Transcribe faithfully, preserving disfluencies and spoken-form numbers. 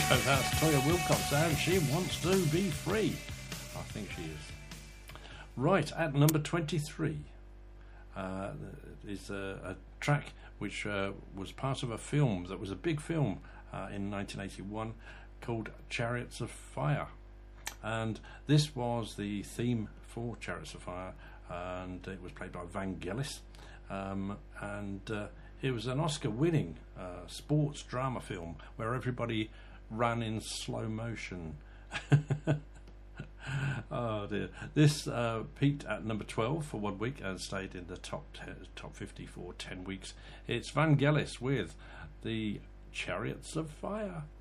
So that's Toya Wilcox, and she wants to be free. I think she is. Right, at number twenty-three uh, is a, a track which uh, was part of a film that was a big film uh, in nineteen eighty-one called Chariots of Fire. And this was the theme for Chariots of Fire, and it was played by Vangelis. Um, and uh, it was an Oscar-winning uh, sports drama film where everybody ran in slow motion. Oh dear. This uh, peaked at number twelve for one week and stayed in the top ten, top fifty for ten weeks. It's Vangelis with the Chariots of Fire.